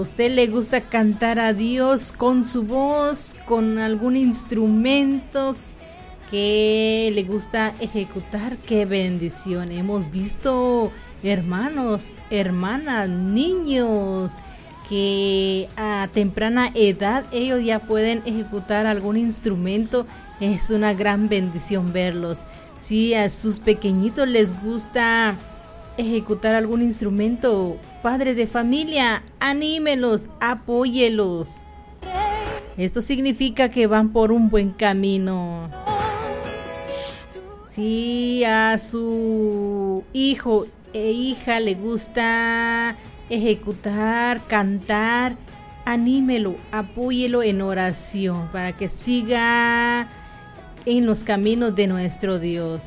usted le gusta cantar a Dios con su voz, con algún instrumento que le gusta ejecutar, qué bendición. Hemos visto hermanos, hermanas, niños que a temprana edad ellos ya pueden ejecutar algún instrumento. Es una gran bendición verlos. Si a sus pequeñitos les gusta ejecutar algún instrumento, padres de familia, anímelos, apóyelos. Esto significa que van por un buen camino. Si a su hijo e hija le gusta ejecutar, cantar, anímelo, apóyelo en oración para que siga en los caminos de nuestro Dios.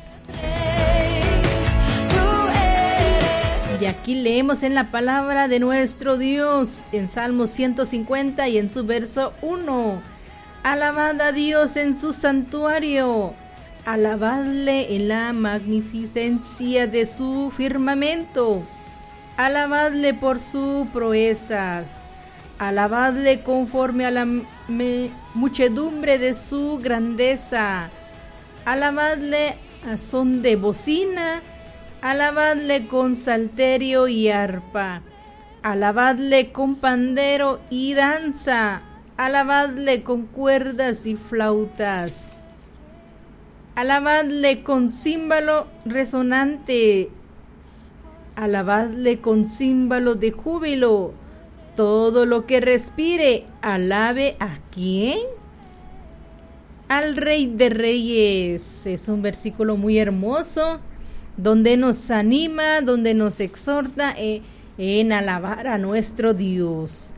Y aquí leemos en la palabra de nuestro Dios, en Salmo 150 y en su verso 1. Alabad a Dios en su santuario, alabadle en la magnificencia de su firmamento, alabadle por sus proezas, alabadle conforme a la muchedumbre de su grandeza, alabadle a son de bocina, alabadle con salterio y arpa, alabadle con pandero y danza, alabadle con cuerdas y flautas, alabadle con címbalo resonante, alabadle con címbalo de júbilo. Todo lo que respire, alabe ¿a quién? Al Rey de Reyes. Es un versículo muy hermoso, donde nos anima, donde nos exhorta en alabar a nuestro Dios.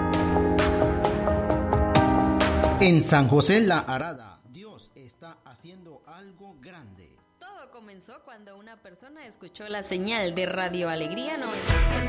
En San José La Arada, Dios está haciendo algo grande. Todo comenzó cuando una persona escuchó la señal de Radio Alegría 97.